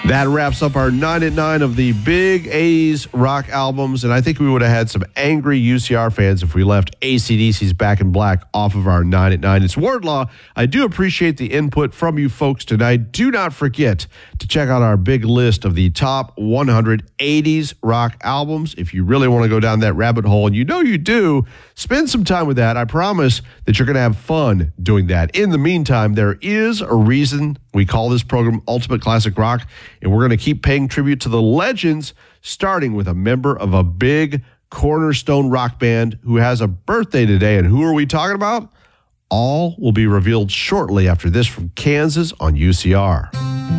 That wraps up our 9 at 9 of the big A's rock albums, and I think we would have had some angry UCR fans if we left AC/DC's Back in Black off of our 9 at 9. It's Wardlaw. I do appreciate the input from you folks tonight. Do not forget to check out our big list of the top 100 80s rock albums. If you really want to go down that rabbit hole, and you know you do, spend some time with that. I promise that you're going to have fun doing that. In the meantime, there is a reason we call this program Ultimate Classic Rock, and we're going to keep paying tribute to the legends, starting with a member of a big cornerstone rock band who has a birthday today. And who are we talking about? All will be revealed shortly after this from Kansas on UCR.